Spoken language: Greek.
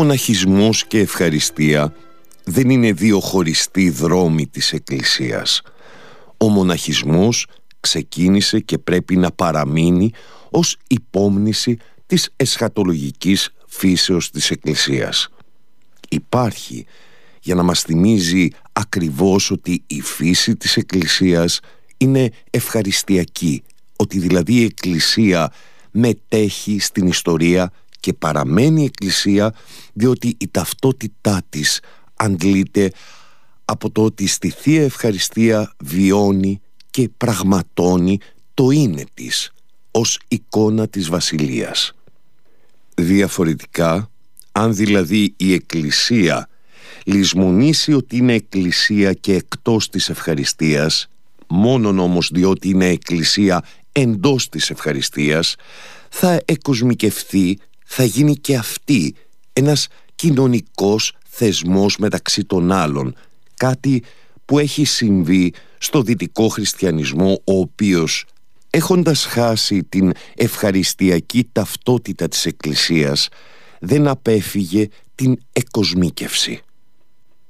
Μοναχισμός και ευχαριστία δεν είναι δύο χωριστοί δρόμοι της Εκκλησίας. Ο μοναχισμός ξεκίνησε και πρέπει να παραμείνει ως υπόμνηση της εσχατολογικής φύσεως της Εκκλησίας. Υπάρχει για να μας θυμίζει ακριβώς ότι η φύση της Εκκλησίας είναι ευχαριστιακή, ότι δηλαδή η Εκκλησία μετέχει στην ιστορία και παραμένει Εκκλησία διότι η ταυτότητά της αντλείται από το ότι στη Θεία Ευχαριστία βιώνει και πραγματώνει το είναι της ως εικόνα της Βασιλείας. Διαφορετικά, αν δηλαδή η Εκκλησία λησμονήσει ότι είναι Εκκλησία και εκτός της ευχαριστίας, μόνον όμως διότι είναι Εκκλησία εντός της ευχαριστίας, θα εκοσμικευθεί, θα γίνει και αυτή ένας κοινωνικός θεσμός μεταξύ των άλλων, κάτι που έχει συμβεί στο δυτικό χριστιανισμό, ο οποίος, έχοντας χάσει την ευχαριστιακή ταυτότητα της Εκκλησίας, δεν απέφυγε την εκοσμίκευση.